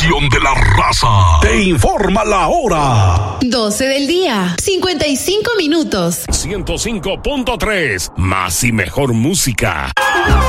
estación de la raza. Te informa la hora. 12 del día, 55 minutos. 105.3, más y mejor música.